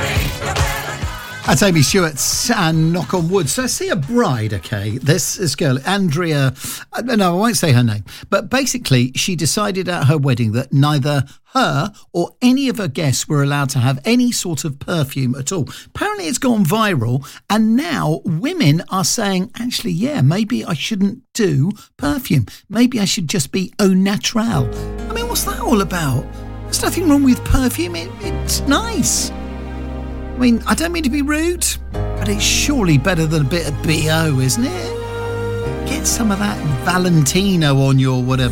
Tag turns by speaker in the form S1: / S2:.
S1: That's Amy Stewart's and Knock on Wood. So I see a bride, okay? This girl, Andrea, no, I won't say her name. But basically, she decided at her wedding that neither her or any of her guests were allowed to have any sort of perfume at all. Apparently it's gone viral, and now women are saying, actually, yeah, maybe I shouldn't do perfume. Maybe I should just be au naturel. I mean, what's that all about? There's nothing wrong with perfume. It's nice. I mean, I don't mean to be rude, but it's surely better than a bit of BO, isn't it? Get some of that Valentino on your whatever.